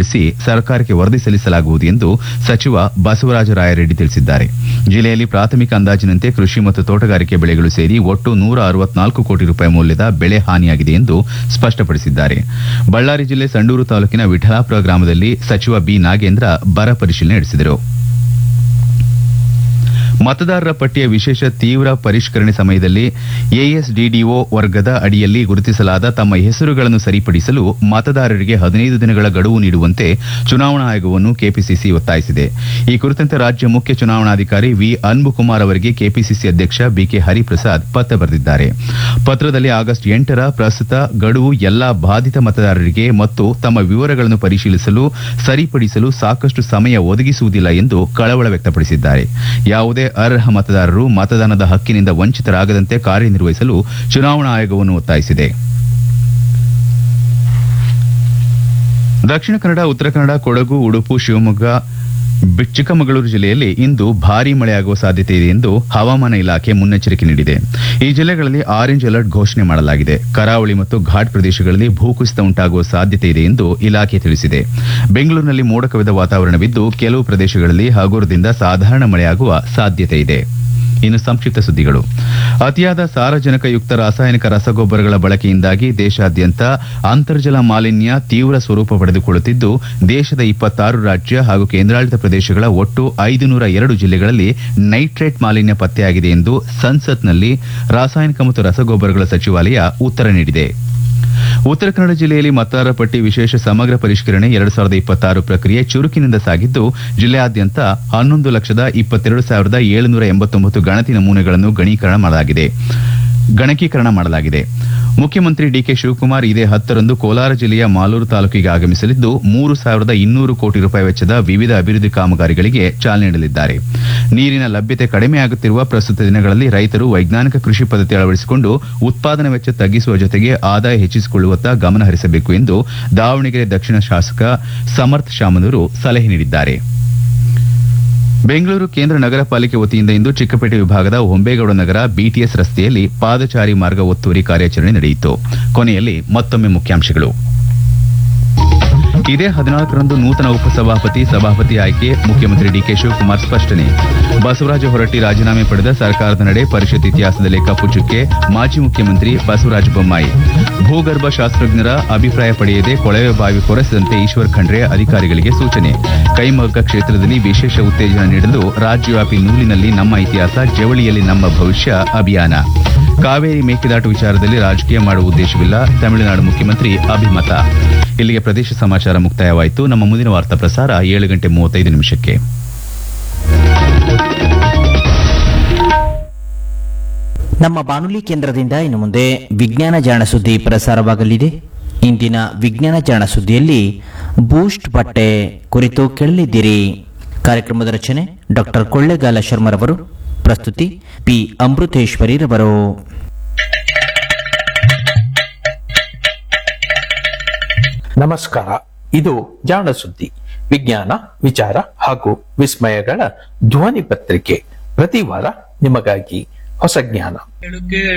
ನಡೆಸಿ ಸರ್ಕಾರಕ್ಕೆ ವರದಿ ಸಲ್ಲಿಸಲಾಗುವುದು ಎಂದು ಸಚಿವ ಬಸವರಾಜ ರಾಯರೆಡ್ಡಿ ತಿಳಿಸಿದ್ದಾರೆ. ಜಿಲ್ಲೆಯಲ್ಲಿ ಪ್ರಾಥಮಿಕ ಅಂದಾಜಿನಂತೆ ಕೃಷಿ ಮತ್ತು ತೋಟಗಾರಿಕೆ ಬೆಳೆಗಳು ಸೇರಿ ಒಟ್ಟು 164 ಕೋಟಿ ರೂಪಾಯಿ ಮೌಲ್ಯದ ಬೆಳೆ ಹಾನಿಯಾಗಿದೆ ಎಂದು ಸ್ಪಷ್ಟಪಡಿಸಿದ್ದಾರೆ. ಬಳ್ಳಾರಿ ಜಿಲ್ಲೆ ಸಂಡೂರು ತಾಲೂಕಿನ ವಿಠಲಾಪುರ ಗ್ರಾಮದಲ್ಲಿ ಸಚಿವ ಬಿ ನಾಗೇಂದ್ರ ಬರ ಪರಿಶೀಲನೆ ನಡೆಸಿದರು. ಮತದಾರರ ಪಟ್ಟಿಯ ವಿಶೇಷ ತೀವ್ರ ಪರಿಷ್ಕರಣೆ ಸಮಯದಲ್ಲಿ ಎಎಸ್ಡಿಡಿಒ ವರ್ಗದ ಅಡಿಯಲ್ಲಿ ಗುರುತಿಸಲಾದ ತಮ್ಮ ಹೆಸರುಗಳನ್ನು ಸರಿಪಡಿಸಲು ಮತದಾರರಿಗೆ 15 ದಿನಗಳ ಗಡುವು ನೀಡುವಂತೆ ಚುನಾವಣಾ ಆಯೋಗವನ್ನು ಕೆಪಿಸಿಸಿ ಒತ್ತಾಯಿಸಿದೆ. ಈ ಕುರಿತಂತೆ ರಾಜ್ಯ ಮುಖ್ಯ ಚುನಾವಣಾಧಿಕಾರಿ ವಿ ಅನ್ಬುಕುಮಾರ್ ಅವರಿಗೆ ಕೆಪಿಸಿಸಿ ಅಧ್ಯಕ್ಷ ಬಿಕೆ ಹರಿಪ್ರಸಾದ್ ಪತ್ರ ಬರೆದಿದ್ದಾರೆ. ಪತ್ರದಲ್ಲಿ ಆಗಸ್ಟ್ 8ರ ಪ್ರಸ್ತುತ ಗಡುವು ಎಲ್ಲಾ ಬಾಧಿತ ಮತದಾರರಿಗೆ ಮತ್ತು ತಮ್ಮ ವಿವರಗಳನ್ನು ಪರಿಶೀಲಿಸಲು ಸರಿಪಡಿಸಲು ಸಾಕಷ್ಟು ಸಮಯ ಒದಗಿಸುವುದಿಲ್ಲ ಎಂದು ಕಳವಳ ವ್ಯಕ್ತಪಡಿಸಿದ್ದಾರೆ. ಯಾವುದೇ ಅರ್ಹ ಮತದಾರರು ಮತದಾನದ ಹಕ್ಕಿನಿಂದ ವಂಚಿತರಾಗದಂತೆ ಕಾರ್ಯನಿರ್ವಹಿಸಲು ಚುನಾವಣಾ ಆಯೋಗವನ್ನು ಒತ್ತಾಯಿಸಿದೆ. ದಕ್ಷಿಣ ಕನ್ನಡ, ಉತ್ತರ ಕನ್ನಡ, ಕೊಡಗು, ಉಡುಪು, ಶಿವಮೊಗ್ಗ, ಚಿಕ್ಕಮಗಳೂರು ಜಿಲ್ಲೆಯಲ್ಲಿ ಇಂದು ಭಾರೀ ಮಳೆಯಾಗುವ ಸಾಧ್ಯತೆ ಇದೆ ಎಂದು ಹವಾಮಾನ ಇಲಾಖೆ ಮುನ್ನೆಚ್ಚರಿಕೆ ನೀಡಿದೆ. ಈ ಜಿಲ್ಲೆಗಳಲ್ಲಿ ಆರೆಂಜ್ ಅಲರ್ಟ್ ಘೋಷಣೆ ಮಾಡಲಾಗಿದೆ. ಕರಾವಳಿ ಮತ್ತು ಘಾಟ್ ಪ್ರದೇಶಗಳಲ್ಲಿ ಭೂಕುಸಿತ ಉಂಟಾಗುವ ಸಾಧ್ಯತೆ ಇದೆ ಎಂದು ಇಲಾಖೆ ತಿಳಿಸಿದೆ. ಬೆಂಗಳೂರಿನಲ್ಲಿ ಮೋಡ ಕವಿದ ವಾತಾವರಣವಿದ್ದು ಕೆಲವು ಪ್ರದೇಶಗಳಲ್ಲಿ ಹಗುರದಿಂದ ಸಾಧಾರಣ ಮಳೆಯಾಗುವ ಸಾಧ್ಯತೆ ಇದೆ. ಇನ್ನು ಸಂಕ್ಷಿಪ್ತ ಸುದ್ದಿಗಳು. ಅತಿಯಾದ ಸಾರಜನಕಯುಕ್ತ ರಾಸಾಯನಿಕ ರಸಗೊಬ್ಬರಗಳ ಬಳಕೆಯಿಂದಾಗಿ ದೇಶಾದ್ಯಂತ ಅಂತರ್ಜಲ ಮಾಲಿನ್ಯ ತೀವ್ರ ಸ್ವರೂಪ ಪಡೆದುಕೊಳ್ಳುತ್ತಿದ್ದು, ದೇಶದ 26 ರಾಜ್ಯ ಹಾಗೂ ಕೇಂದ್ರಾಡಳಿತ ಪ್ರದೇಶಗಳ ಒಟ್ಟು 502 ಜಿಲ್ಲೆಗಳಲ್ಲಿ ನೈಟ್ರೇಟ್ ಮಾಲಿನ್ಯ ಪತ್ತೆಯಾಗಿದೆ ಎಂದು ಸಂಸತ್ನಲ್ಲಿ ರಾಸಾಯನಿಕ ಮತ್ತು ರಸಗೊಬ್ಬರಗಳ ಸಚಿವಾಲಯ ಉತ್ತರ ನೀಡಿದೆ. ಉತ್ತರ ಕನ್ನಡ ಜಿಲ್ಲೆಯಲ್ಲಿ ಮತದಾರರ ಪಟ್ಟಿ ವಿಶೇಷ ಸಮಗ್ರ ಪರಿಷ್ಕರಣೆ 2026 ಪ್ರಕ್ರಿಯೆ ಚುರುಕಿನಿಂದ ಸಾಗಿದ್ದು, ಜಿಲ್ಲೆಯಾದ್ಯಂತ 11,22,789 ಗಣತಿ ನಮೂನೆಗಳನ್ನು ಗಣಕೀಕರಣ ಮಾಡಲಾಗಿದೆ. ಮುಖ್ಯಮಂತ್ರಿ ಡಿಕೆ ಶಿವಕುಮಾರ್ ಇದೇ 10ರಂದು ಕೋಲಾರ ಜಿಲ್ಲೆಯ ಮಾಲೂರು ತಾಲೂಕಿಗೆ ಆಗಮಿಸಲಿದ್ದು 3,200 ಕೋಟಿ ರೂಪಾಯಿ ವೆಚ್ಚದ ವಿವಿಧ ಅಭಿವೃದ್ಧಿ ಕಾಮಗಾರಿಗಳಿಗೆ ಚಾಲನೆ ನೀಡಲಿದ್ದಾರೆ. ನೀರಿನ ಲಭ್ಯತೆ ಕಡಿಮೆಯಾಗುತ್ತಿರುವ ಪ್ರಸ್ತುತ ದಿನಗಳಲ್ಲಿ ರೈತರು ವೈಜ್ಞಾನಿಕ ಕೃಷಿ ಪದ್ಧತಿ ಅಳವಡಿಸಿಕೊಂಡು ಉತ್ಪಾದನಾ ವೆಚ್ಚ ತಗ್ಗಿಸುವ ಜೊತೆಗೆ ಆದಾಯ ಹೆಚ್ಚಿಸಿಕೊಳ್ಳುವತ್ತ ಗಮನ ಹರಿಸಬೇಕು ಎಂದು ದಾವಣಗೆರೆ ದಕ್ಷಿಣ ಶಾಸಕ ಸಮರ್ಥ ಶಾಮನೂರು ಸಲಹೆ ನೀಡಿದ್ದಾರೆ. ಬೆಂಗಳೂರು ಕೇಂದ್ರ ನಗರ ಪಾಲಿಕೆ ವತಿಯಿಂದ ಇಂದು ಚಿಕ್ಕಪೇಟೆ ವಿಭಾಗದ ಹೊಂಬೇಗೌಡ ನಗರ ಬಿಟಿಎಸ್ ರಸ್ತೆಯಲ್ಲಿ ಪಾದಚಾರಿ ಮಾರ್ಗ ಒತ್ತುವರಿ ಕಾರ್ಯಾಚರಣೆ ನಡೆಯಿತು. ಕೊನೆಯಲ್ಲಿ ಮತ್ತೊಮ್ಮೆ ಮುಖ್ಯಾಂಶಗಳು. ಇದೇ 14ರಂದು ನೂತನ ಸಭಾಪತಿ ಆಯ್ಕೆ ಮುಖ್ಯಮಂತ್ರಿ ಡಿಕೆ ಶಿವಕುಮಾರ್ ಸ್ಪಷ್ಟನೆ. ಬಸವರಾಜ ಹೊರಟ್ಟಿ ರಾಜೀನಾಮೆ ಪಡೆದ ಸರ್ಕಾರದ ನಡೆ ಪರಿಷತ್ ಇತಿಹಾಸದಲ್ಲಿ ಕಪ್ಪು ಚುಕ್ಕೆ, ಮಾಜಿ ಮುಖ್ಯಮಂತ್ರಿ ಬಸವರಾಜ ಬೊಮ್ಮಾಯಿ. ಭೂಗರ್ಭ ಶಾಸ್ತ್ರಜ್ಞರ ಅಭಿಪ್ರಾಯ ಪಡೆಯದೆ ಕೊಳವೆ ಬಾವಿ ಕೊರೆಸದಂತೆ ಈಶ್ವರ್ ಖಂಡ್ರೆ ಅಧಿಕಾರಿಗಳಿಗೆ ಸೂಚನೆ. ಕೈಮಗ್ಗ ಕ್ಷೇತ್ರದಲ್ಲಿ ವಿಶೇಷ ಉತ್ತೇಜನ ನೀಡಲು ರಾಜ್ಯವ್ಯಾಪಿ ನೂಲಿನಲ್ಲಿ ನಮ್ಮ ಇತಿಹಾಸ, ಜವಳಿಯಲ್ಲಿ ನಮ್ಮ ಭವಿಷ್ಯ ಅಭಿಯಾನ. ಕಾವೇರಿ ಮೇಕೆದಾಟು ವಿಚಾರದಲ್ಲಿ ರಾಜಕೀಯ ಮಾಡುವ ಉದ್ದೇಶವಿಲ್ಲ, ತಮಿಳುನಾಡು ಮುಖ್ಯಮಂತ್ರಿ ಅಭಿಮತ. ಇಲ್ಲಿಗೆ ಪ್ರದೇಶ ಸಮಾಚಾರ ಮುಕ್ತಾಯವಾಯಿತು. ನಮ್ಮ ಮುಂದಿನ ವಾರ್ತಾ ಪ್ರಸಾರ 7:35. ನಮ್ಮ ಬಾನುಲಿ ಕೇಂದ್ರದಿಂದ ಇನ್ನು ಮುಂದೆ ವಿಜ್ಞಾನ ಜಾಣ ಸುದ್ದಿ ಪ್ರಸಾರವಾಗಲಿದೆ. ಇಂದಿನ ವಿಜ್ಞಾನ ಜಾಣ ಸುದ್ದಿಯಲ್ಲಿ ಬೂಸ್ಟ್ ಬಟ್ಟೆ ಕುರಿತು ಕೇಳಲಿದ್ದೀರಿ. ಕಾರ್ಯಕ್ರಮದ ರಚನೆ ಡಾಕ್ಟರ್ ಕೊಳ್ಳೇಗಾಲ ಶರ್ಮರವರು, ಪ್ರಸ್ತುತಿ ಪಿ ಅಮೃತೇಶ್ವರಿರವರು. ನಮಸ್ಕಾರ. ಇದು ಜಾಣ ಸುದ್ದಿ, ವಿಜ್ಞಾನ, ವಿಚಾರ ಹಾಗೂ ವಿಸ್ಮಯಗಳ ಧ್ವನಿ ಪತ್ರಿಕೆ. ಪ್ರತಿ ವಾರ ನಿಮಗಾಗಿ ಹೊಸ ಜ್ಞಾನ.